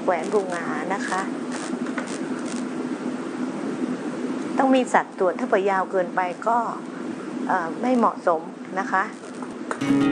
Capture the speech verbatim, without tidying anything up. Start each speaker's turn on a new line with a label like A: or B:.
A: แหวนบูงานะคะต้องมีสัดส่วนถ้าเปิดยาวเกินไปก็ไม่เหมาะสมนะคะ